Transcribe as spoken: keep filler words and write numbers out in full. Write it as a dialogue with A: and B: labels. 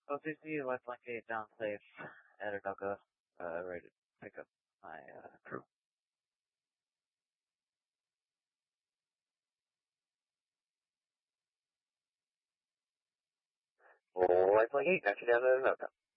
A: O C C, West Link eight down safe at Adoka, uh, ready to pick up my, uh, crew. West Link eight, got you down at Adoka.